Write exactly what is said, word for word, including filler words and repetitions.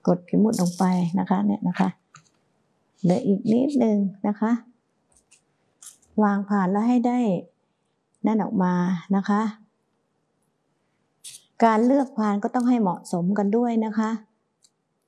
กดเข็มหมุดลงไปนะคะเนี่ยนะคะเหลืออีกนิดนึงนะคะวางผ่านแล้วให้ได้นั่นออกมานะคะการเลือกพานก็ต้องให้เหมาะสมกันด้วยนะคะ